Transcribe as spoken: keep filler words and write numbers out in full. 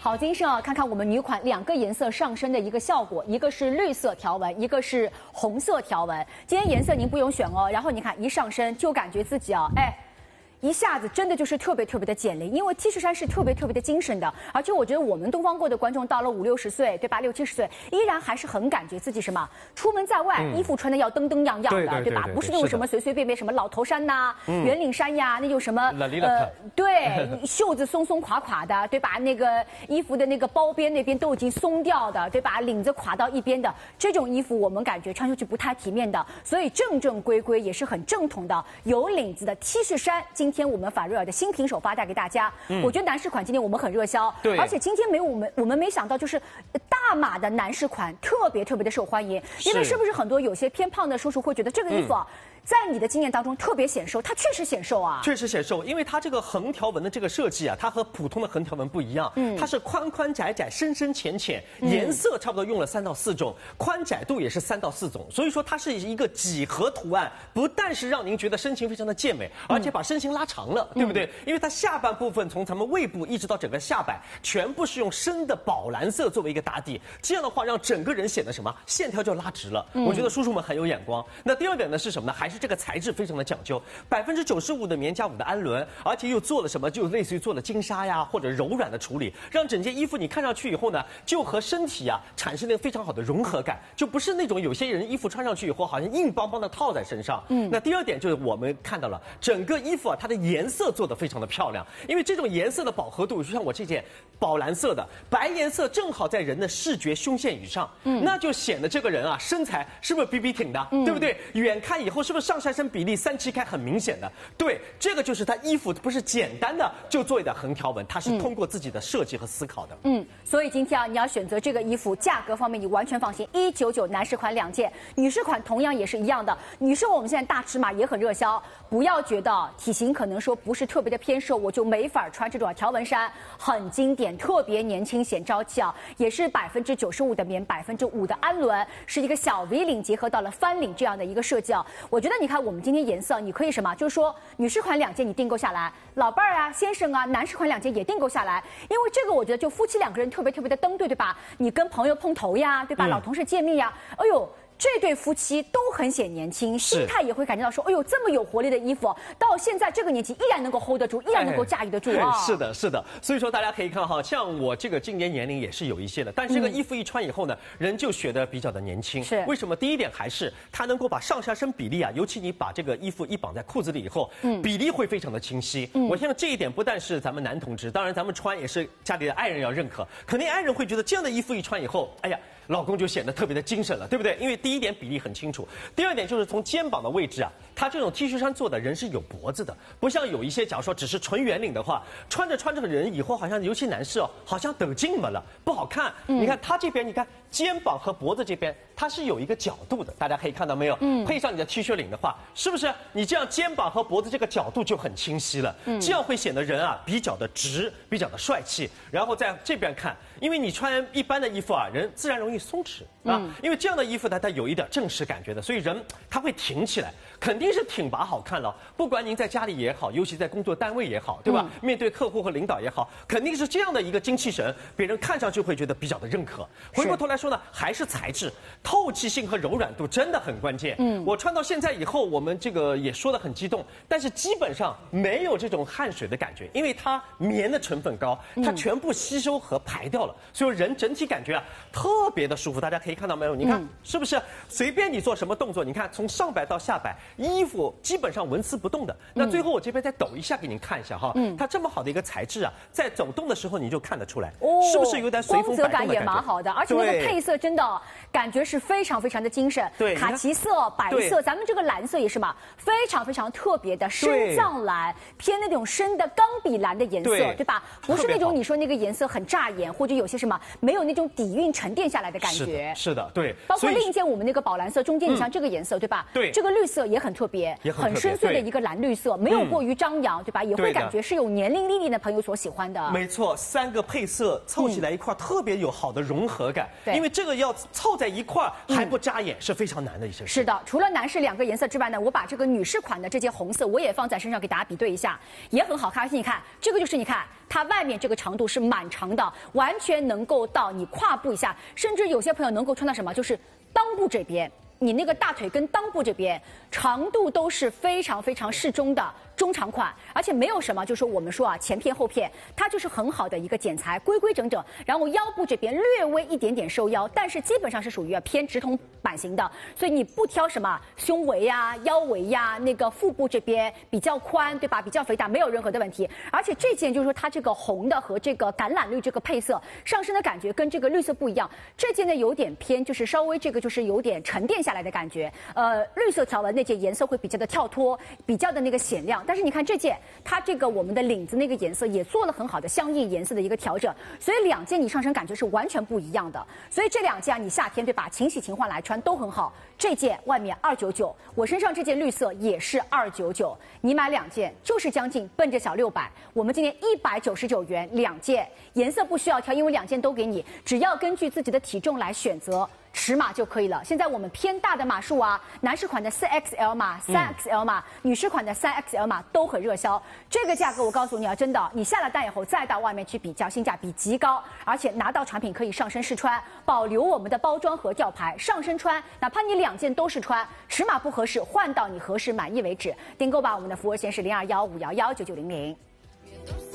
好精神啊！看看我们女款两个颜色上身的一个效果，一个是绿色条纹，一个是红色条纹。今天颜色您不用选哦，然后你看一上身就感觉自己啊，哎。 一下子真的就是特别特别的减龄，因为 T 恤衫是特别特别的精神的，而且我觉得我们东方过的观众到了五六十岁，对吧？六七十岁，依然还是很感觉自己什么，出门在外、嗯、衣服穿的要登登样样的， 对, 对, 对, 对吧？不是那种什么随随便便什么老头衫呐、啊、嗯、圆领衫呀，那种什么呃，对，袖子松松垮垮的，对吧？那个衣服的那个包边那边都已经松掉的，对吧？领子垮到一边的这种衣服，我们感觉穿出去不太体面的，所以正正规规也是很正统的有领子的 T 恤衫。今天我们法瑞尔的新品首发带给大家，嗯、我觉得男士款今天我们很热销，对，而且今天没有我们我们没想到就是大码的男士款特别特别的受欢迎，因为是不是很多有些偏胖的叔叔会觉得这个衣服啊？嗯 在你的经验当中特别显瘦，它确实显瘦啊， 确实显瘦，因为它这个横条纹的这个设计啊，它和普通的横条纹不一样，嗯，它是宽宽窄窄、深深浅浅，嗯、颜色差不多用了三到四种，宽窄度也是三到四种，所以说它是一个几何图案，不但是让您觉得身形非常的健美，而且把身形拉长了，嗯、对不对？因为它下半部分从咱们胃部一直到整个下摆，全部是用深的宝蓝色作为一个打底，这样的话让整个人显得什么线条就拉直了，嗯、我觉得叔叔们很有眼光。那第二点呢是什么呢？还是这个材质非常的讲究，百分之九十五的棉加五的氨纶，而且又做了什么？就类似于做了金纱呀或者柔软的处理，让整件衣服你看上去以后呢，就和身体啊产生了非常好的融合感，就不是那种有些人衣服穿上去以后好像硬邦邦的套在身上。嗯，那第二点就是我们看到了整个衣服啊，它的颜色做得非常的漂亮，因为这种颜色的饱和度，就像我这件宝蓝色的白颜色，正好在人的视觉胸线以上，嗯，那就显得这个人啊身材是不是比比挺的，嗯、对不对？远看以后是不是上下身比例三七开很明显的？对，这个就是他衣服不是简单的就做一点横条纹，它是通过自己的设计和思考的。 嗯，所以今天啊，你要选择这个衣服，价格方面你完全放心，一九九男士款两件，女士款同样也是一样的。女士我们现在大尺码也很热销，不要觉得体型可能说不是特别的偏瘦，我就没法穿这种条纹衫，很经典，特别年轻显朝气啊，也是百分之九十五的棉，百分之五的氨纶，是一个小 V 领结合到了翻领这样的一个设计啊。我觉得你看我们今天颜色，你可以什么？就是说女士款两件你订购下来，老伴儿啊、先生啊，男士款两件也订购下来，因为这个我觉得就夫妻两个人特别特别的登对，对吧？你跟朋友碰头呀，对吧？嗯、老同事见面呀，哎呦。这对夫妻都很显年轻，心态也会感觉到说，哎呦，这么有活力的衣服，到现在这个年纪依然能够 hold 得住，依然能够驾驭得住啊！ 是的，是的。所以说大家可以看哈，像我这个今年年龄也是有一些的，但是这个衣服一穿以后呢，嗯、人就显得比较的年轻。是为什么？第一点还是它能够把上下身比例啊，尤其你把这个衣服一绑在裤子里以后，嗯、比例会非常的清晰。嗯、我相信这一点不但是咱们男同志，当然咱们穿也是家里的爱人要认可，肯定爱人会觉得这样的衣服一穿以后，哎呀。老公就显得特别的精神了，对不对？因为第一点比例很清楚，第二点就是从肩膀的位置啊，它这种 T 恤衫做的人是有脖子的，不像有一些假如说只是纯圆领的话，穿着穿着人以后好像尤其男士哦，好像抖劲么了，不好看。嗯、你看他这边，你看肩膀和脖子这边它是有一个角度的，大家可以看到没有？嗯，配上你的 T 恤领的话，是不是你这样肩膀和脖子这个角度就很清晰了？嗯，这样会显得人啊比较的直，比较的帅气。然后在这边看，因为你穿一般的衣服啊，人自然容易松弛啊，嗯、因为这样的衣服呢，它有一点正式感觉的，所以人他会挺起来，肯定是挺拔好看了。不管您在家里也好，尤其在工作单位也好，对吧？嗯、面对客户和领导也好，肯定是这样的一个精气神，别人看上去会觉得比较的认可。回过头来说呢，还是材质、透气性和柔软度真的很关键。嗯，我穿到现在以后，我们这个也说得很激动，但是基本上没有这种汗水的感觉，因为它棉的成分高，它全部吸收和排掉了，所以人整体感觉啊特别的舒服。大家可以看到没有？你看、嗯、是不是？随便你做什么动作，你看从上摆到下摆，衣服基本上纹丝不动的。那最后我这边再抖一下给您看一下哈，嗯，它这么好的一个材质啊，在走动的时候你就看得出来，哦，是不是有点随风摆动的感觉？光泽感也蛮好的，而且那个配色真的感觉是非常非常的精神。对，卡其色、白色，咱们这个蓝色也是嘛，非常非常特别的深藏蓝，偏那种深的钢笔蓝的颜色， 对, 对吧？不是那种你说那个颜色很扎眼，或者有些什么没有那种底蕴沉淀下来的感觉。是 的, 是的，对。包括另一件我们那个宝蓝色，中间你像这个颜色，嗯、对吧？对，这个绿色也很特别，也很, 很深邃的一个蓝绿色，没有过于张扬，嗯、对吧？也会感觉是有年龄历练的朋友所喜欢的。没错，三个配色凑起来一块，嗯、特别有好的融合感。对，因为这个要凑在一块。 块还不扎眼，嗯、是非常难的一些事。 是的，除了男士两个颜色之外呢，我把这个女士款的这件红色我也放在身上给大家比对一下，也很好看。而且你看，这个就是你看它外面这个长度是蛮长的，完全能够到你胯部以下，甚至有些朋友能够穿到什么，就是裆部这边。你那个大腿跟裆部这边长度都是非常非常适中的中长款，而且没有什么，就是说我们说啊前片后片，它就是很好的一个剪裁，规规整整。然后腰部这边略微一点点收腰，但是基本上是属于偏直筒版型的，所以你不挑什么胸围呀、腰围呀，那个腹部这边比较宽，对吧？比较肥大，没有任何的问题。而且这件就是说它这个红的和这个橄榄绿这个配色上身的感觉跟这个绿色不一样，这件呢有点偏，就是稍微这个就是有点沉淀下来的感觉。呃，绿色条纹那件颜色会比较的跳脱，比较的那个显亮。但是你看这件，它这个我们的领子那个颜色也做了很好的相应颜色的一个调整，所以两件你上身感觉是完全不一样的。所以这两件啊，你夏天对吧，勤洗勤换来穿都很好。这件外面二九九，我身上这件绿色也是二九九，你买两件就是将近奔着小六百。我们今天一百九十九元两件，颜色不需要挑，因为两件都给你，只要根据自己的体重来选择尺码就可以了。现在我们偏大的码数啊，男士款的 四 X L 码、三 X L 码，嗯、女士款的三 X L 码都很热销。这个价格我告诉你啊，真的，你下了单以后再到外面去比较，性价比极高，而且拿到产品可以上身试穿，保留我们的包装和吊牌，上身穿，哪怕你两件都是穿，尺码不合适换到你合适满意为止。订购吧，我们的服务热线是零二幺五幺幺九九零零。